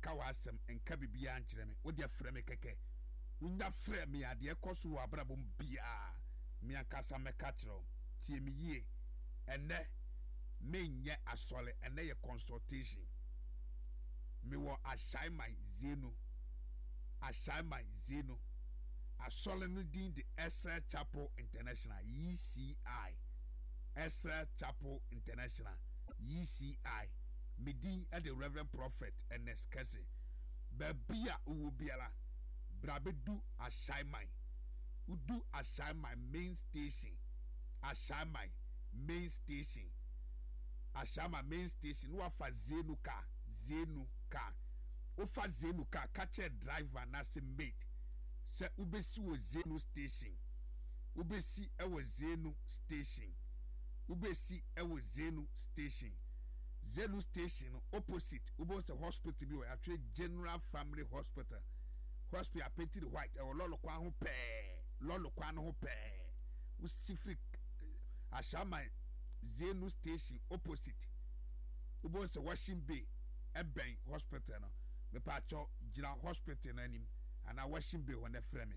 nka wasem nka bibia ankyere me wo de frɛ me keke unya frɛ me ade ekoso wo abrabom bia me akasa me ka kyerɛ tie me yie ene menye asole ene ye consultation me wo assignment zeno asole no din de Esra Chapel International ECI Esra Chapel International ECI medi at the Reverend Prophet Ernest Kese babia uwo biala brabedu assignment udu assignment main station wafa zenu ka ofa zenu ka catch driver na se mate se ubesi wo zenu station ubesi ewo zenu opposite ubo se hospital bi o atwe General Family Hospital apeti white e lolo kwa ho pe usifrik ashama zenu station opposite ubo se Washing Bay eben hospital no me pa cho gira hospital na nim ana Washing Bay ho na frame